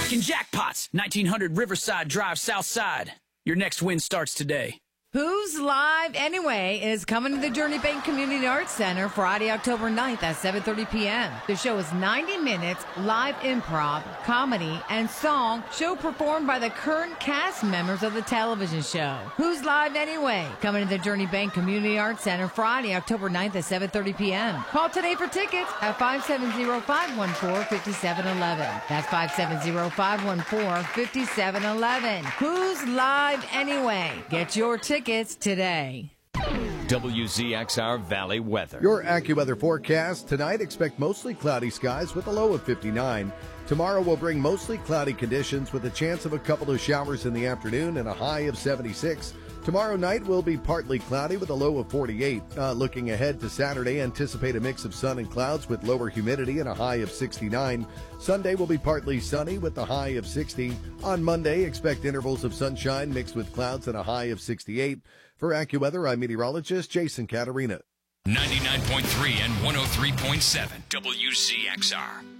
Talking Jackpots, 1900 Riverside Drive, South Side. Your next win starts today. Who's Live Anyway is coming to the Journey Bank Community Arts Center Friday, October 9th at 7:30 p.m. The show is 90 minutes live improv, comedy, and song, show performed by the current cast members of the television show. Who's Live Anyway? Coming to the Journey Bank Community Arts Center Friday, October 9th at 7:30 p.m. Call today for tickets at 570-514-5711. That's 570-514-5711. Who's Live Anyway? Get your tickets today. WZXR Valley weather. Your AccuWeather forecast. Tonight, expect mostly cloudy skies with a low of 59. Tomorrow will bring mostly cloudy conditions with a chance of a couple of showers in the afternoon and a high of 76. Tomorrow night will be partly cloudy with a low of 48. Looking ahead to Saturday, anticipate a mix of sun and clouds with lower humidity and a high of 69. Sunday will be partly sunny with a high of 60. On Monday, expect intervals of sunshine mixed with clouds and a high of 68. For AccuWeather, I'm meteorologist Jason Caterina. 99.3 and 103.7 WZXR.